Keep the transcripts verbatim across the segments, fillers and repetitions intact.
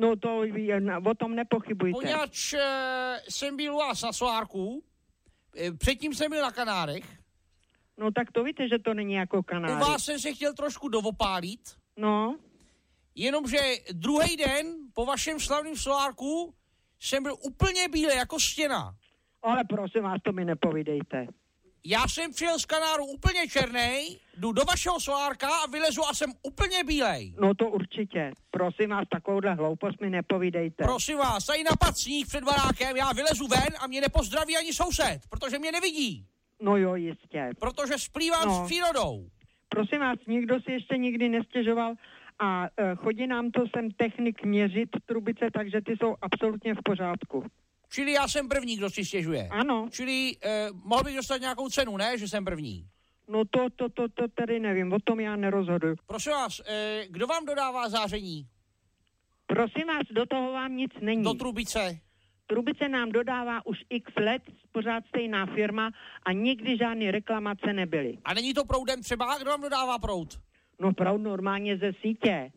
No to o tom nepochybujte. Poněvadž uh, jsem byl u vás na solárku, předtím jsem byl na Kanárech. No tak to víte, že to není jako Kanáry. U vás jsem se chtěl trošku dovopálit. No. Jenomže druhý den po vašem slavném solárku jsem byl úplně bílý jako stěna. Ale prosím vás, to mi nepovídejte. Já jsem přijel z Kanáru úplně černej, jdu do vašeho solárka a vylezu a jsem úplně bílej. No to určitě. Prosím vás, takovouhle hloupost mi nepovídejte. Prosím vás, tady napad sníh před barákem, já vylezu ven a mě nepozdraví ani soused, protože mě nevidí. No jo, jistě. Protože splývám no. s přírodou. Prosím vás, nikdo si ještě nikdy nestěžoval a uh, chodí nám to sem technik měřit trubice, takže ty jsou absolutně v pořádku. Čili já jsem první, kdo si stěžuje. Ano. Čili eh, mohl bych dostat nějakou cenu, ne, že jsem první? No to, to, to, to tady nevím, o tom já nerozhoduju. Prosím vás, eh, kdo vám dodává záření? Prosím vás, do toho vám nic není. Do trubice? Trubice nám dodává už x let, pořád stejná firma a nikdy žádné reklamace nebyly. A není to proudem třeba? Kdo vám dodává proud? No proud normálně ze sítě.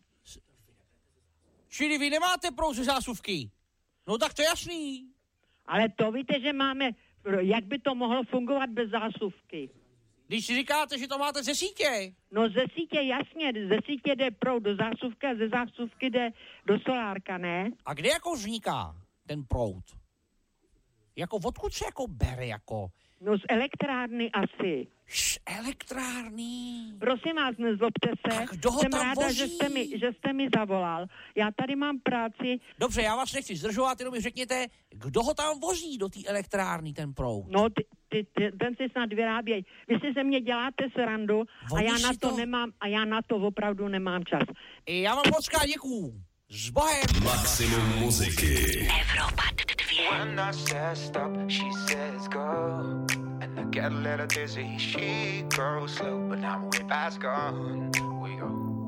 Čili vy nemáte proud ze zásuvky? No tak to je jasný. Ale to víte, že máme, jak by to mohlo fungovat bez zásuvky? Když si říkáte, že to máte ze sítě. No ze sítě jasně, ze sítě jde proud do zásuvky a ze zásuvky jde do solárka, ne? A kde jako vzniká ten proud? Jako odkud se jako bere jako? No z elektrárny asi. Z elektrárny. Prosím vás, nezlobte se. A kdo ho Jsem tam ráda, vozí? že jste, mi, že jste mi zavolal. Já tady mám práci. Dobře, já vás nechci zdržovat, jenom mi řekněte, kdo ho tam vozí do té elektrárny, ten proud? No, ty, ty, ty, ten si snad vyráběj. Vy si ze mě děláte srandu a já na to, to nemám, a já na to opravdu nemám čas. Já vám moc krát děkuju. S Bohem. Maximum muziky. Evropa dvě. When I say stop, she says go. And I get a little dizzy. She goes slow, but now we're past gone. We go.